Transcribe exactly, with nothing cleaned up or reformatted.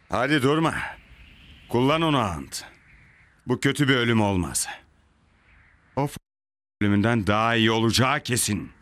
Hadi durma. Kullan onu Ant. Bu kötü bir ölüm olmaz. O f- ölümünden daha iyi olacağı kesin.